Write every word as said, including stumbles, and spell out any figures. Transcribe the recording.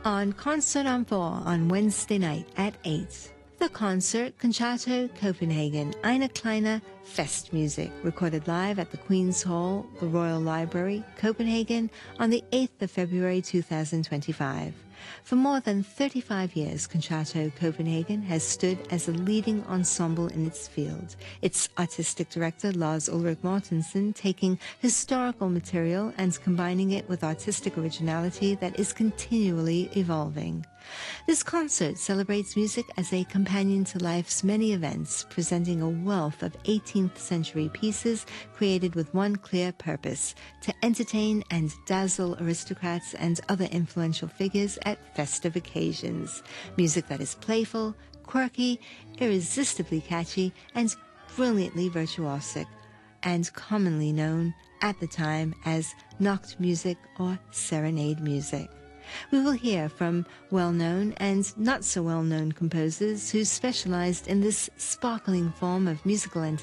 on Concert on Four on Wednesday night at eight. The concert, Concerto Copenhagen, Eine Kleine Festmusik, recorded live at the Queen's Hall, the Royal Library, Copenhagen, on the eighth of February two thousand twenty-five. For more than thirty-five years, Concerto Copenhagen has stood as a leading ensemble in its field, its artistic director Lars Ulrik Mortensen taking historical material and combining it with artistic originality that is continually evolving. This concert celebrates music as a companion to life's many events, presenting a wealth of eighteenth century pieces created with one clear purpose: to entertain and dazzle aristocrats and other influential figures at festive occasions. Music that is playful, quirky, irresistibly catchy, and brilliantly virtuosic, and commonly known at the time as Nachtmusik or serenade music. We will hear from well-known and not-so-well-known composers who specialized in this sparkling form of musical entertainment